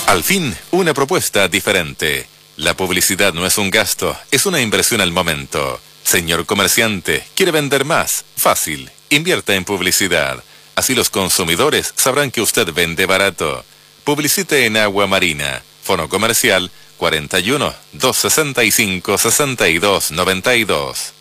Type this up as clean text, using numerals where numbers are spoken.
Al fin, una propuesta diferente. La publicidad no es un gasto, es una inversión al momento. Señor comerciante, ¿quiere vender más? Fácil, invierta en publicidad. Así los consumidores sabrán que usted vende barato. Publicite en Agua Marina. Fono comercial 41 265 62 92.